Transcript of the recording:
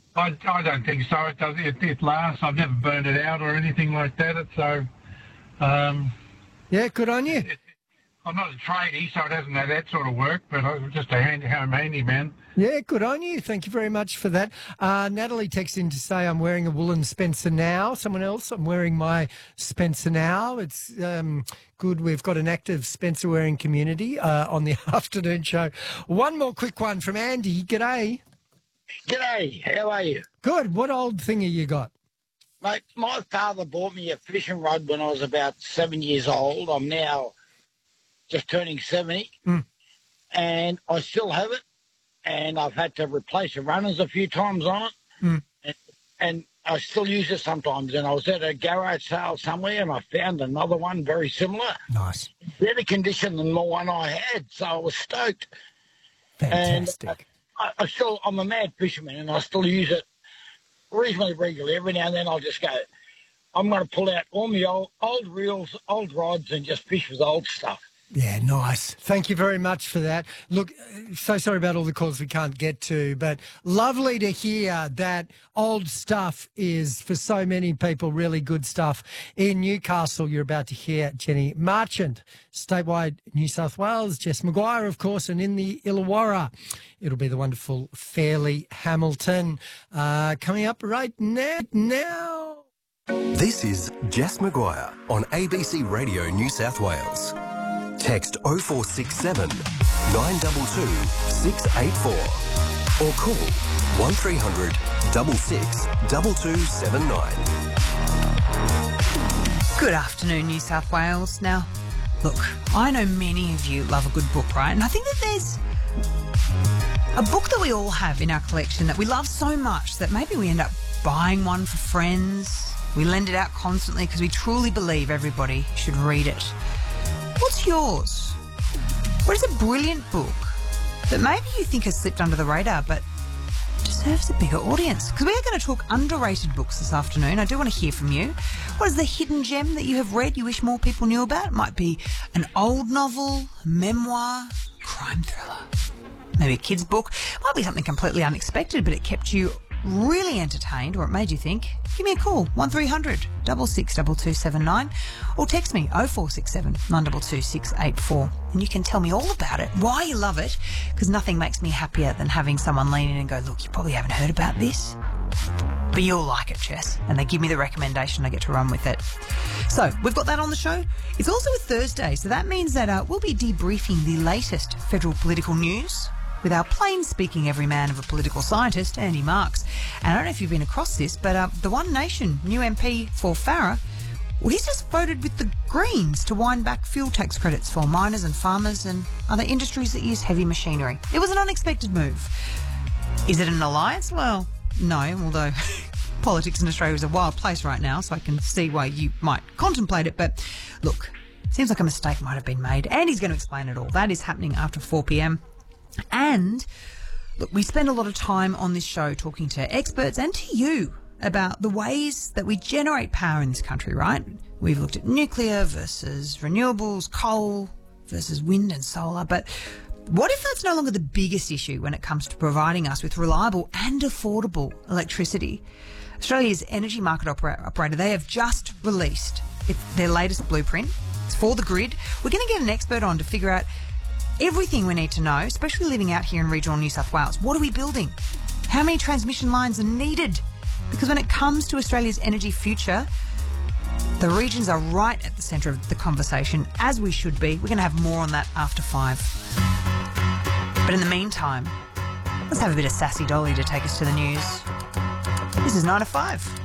I don't think so. It does. It lasts. I've never burned it out or anything like that. Yeah, good on you. I'm not a tradie, so it hasn't had that sort of work, but I'm just a home handyman. Yeah, good on you. Thank you very much for that. Natalie texted in to say I'm wearing a woolen Spencer now. Someone else, I'm wearing my Spencer now. It's good. We've got an active Spencer wearing community on the afternoon show. One more quick one from Andy. G'day. G'day, how are you? Good. What old thing have you got? Mate, my father bought me a fishing rod when I was about 7 years old. I'm now just turning 70, and I still have it, and I've had to replace the runners a few times on it, and I still use it sometimes. And I was at a garage sale somewhere, and I found another one very similar. Nice. Better condition than the one I had, so I was stoked. Fantastic. And I'm a mad fisherman, and I still use it reasonably regularly. Every now and then I'll just go, I'm going to pull out all my old reels, old rods, and just fish with old stuff. Yeah, nice. Thank you very much for that. Look, so sorry about all the calls we can't get to, but lovely to hear that old stuff is, for so many people, really good stuff. In Newcastle, you're about to hear Jenny Marchant, statewide New South Wales, Jess Maguire, of course, and in the Illawarra, it'll be the wonderful Fairleigh Hamilton. Coming up right now. This is Jess Maguire on ABC Radio New South Wales. Text 0467 922 684 or call 1300 66 2279. Good afternoon, New South Wales. Now, look, I know many of you love a good book, right? And I think that there's a book that we all have in our collection that we love so much that maybe we end up buying one for friends. We lend it out constantly because we truly believe everybody should read it. What's yours? What is a brilliant book that maybe you think has slipped under the radar but deserves a bigger audience? Because we are going to talk underrated books this afternoon. I do want to hear from you. What is the hidden gem that you have read you wish more people knew about? It might be an old novel, a memoir, crime thriller, maybe a kid's book. It might be something completely unexpected, but it kept you really entertained, or it made you think. Give me a call, 1300 66 2279, or text me 0467 922 684, and you can tell me all about it, why you love it, because nothing makes me happier than having someone lean in and go, look, you probably haven't heard about this, but you'll like it, Jess, and they give me the recommendation, I get to run with it. So we've got that on the show. It's also a Thursday, so that means that we'll be debriefing the latest federal political news with our plain-speaking everyman of a political scientist, Andy Marks. And I don't know if you've been across this, but the One Nation new MP for Farrer, well, he's just voted with the Greens to wind back fuel tax credits for miners and farmers and other industries that use heavy machinery. It was an unexpected move. Is it an alliance? Well, no, although politics in Australia is a wild place right now, so I can see why you might contemplate it. But look, seems like a mistake might have been made. Andy's going to explain it all. That is happening after 4 p.m. And look, we spend a lot of time on this show talking to experts and to you about the ways that we generate power in this country, right? We've looked at nuclear versus renewables, coal versus wind and solar. But what if that's no longer the biggest issue when it comes to providing us with reliable and affordable electricity? Australia's energy market operator, they have just released their latest blueprint. It's for the grid. We're going to get an expert on to figure out everything we need to know, especially living out here in regional New South Wales. What are we building? How many transmission lines are needed? Because when it comes to Australia's energy future, the regions are right at the centre of the conversation, as we should be. We're going to have more on that after 5. But in the meantime, let's have a bit of Sassy Dolly to take us to the news. This is 9 to 5.